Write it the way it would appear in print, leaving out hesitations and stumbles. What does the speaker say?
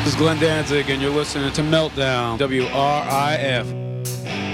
is Glenn Danzig, and you're listening to Meltdown, WRIF.